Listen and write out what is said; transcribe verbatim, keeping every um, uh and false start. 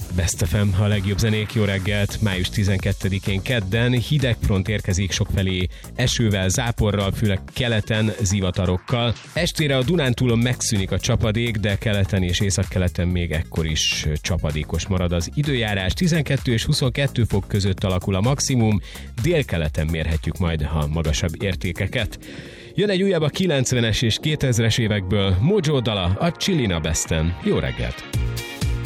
Best ef em, a legjobb zenék, jó reggelt! május tizenkettedikén kedden hideg front érkezik sokfelé esővel, záporral, főleg keleten, zivatarokkal. Estére a Dunántúlon megszűnik a csapadék, de keleten és északkeleten még ekkor is csapadékos marad az időjárás. tizenkettő és huszonkettő fok között alakul a maximum, délkeleten mérhetjük majd a magasabb értékeket. Jön egy újabb a kilencvenes és kétezres évekből, Mojo dala a Chillin' a Besten. Jó reggelt!